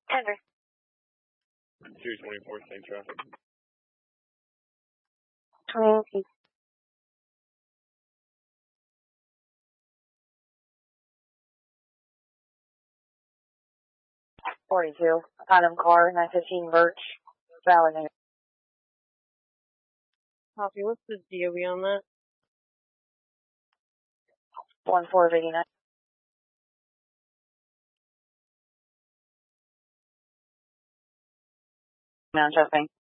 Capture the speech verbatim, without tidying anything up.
Denver. Series twenty-four, same traffic. twenty. forty-two. Adam car, nine fifteen Birch. Valley. Copy. What's the D O B on that? one four eighty-nine. Manchester.